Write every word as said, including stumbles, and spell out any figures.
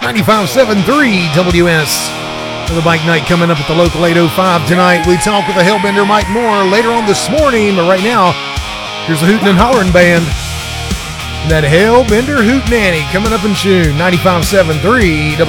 ninety-five point seven three W S. Another bike night coming up at the local eight oh five tonight. We talk with the Hellbender Mike Moore later on this morning, but right now, here's the Hootin' and Hollerin' Band. That Hellbender Hootenanny coming up in June, ninety-five point seven three W S.